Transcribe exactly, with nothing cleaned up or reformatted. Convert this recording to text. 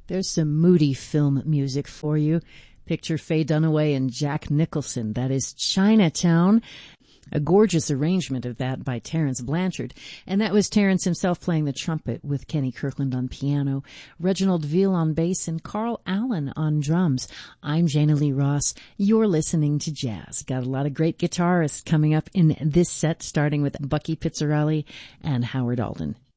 There's some moody film music for you. Picture Faye Dunaway and Jack Nicholson. That is Chinatown. A gorgeous arrangement of that by Terence Blanchard. And that was Terence himself playing the trumpet with Kenny Kirkland on piano, Reginald Veal on bass, and Carl Allen on drums. I'm Jana Lee Ross. You're listening to Jazz. Got a lot of great guitarists coming up in this set, starting with Bucky Pizzarelli and Howard Alden.